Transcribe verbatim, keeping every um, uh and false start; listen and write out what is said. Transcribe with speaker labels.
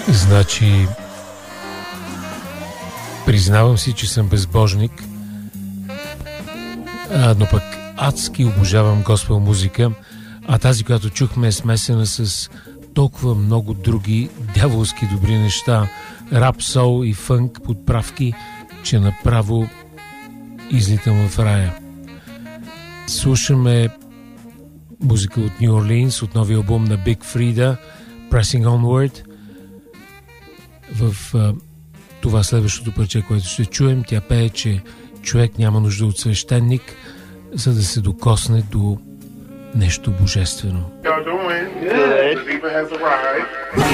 Speaker 1: Значи, признавам си, че съм безбожник, а, но пък адски обожавам госпел музика, а тази, която чухме, е смесена с толкова много други дяволски добри неща, рап, сол и фънк подправки, че направо излитам в рая. Слушаме музика от Ню Орлинс, от новия албум на Big Freedia, Pressing Onward. В а, това следващото парче, което ще чуем, тя пее, че човек няма нужда от свещеник, за да се докосне до нещо божествено.
Speaker 2: Y'all doing? Good. The diva has arrived.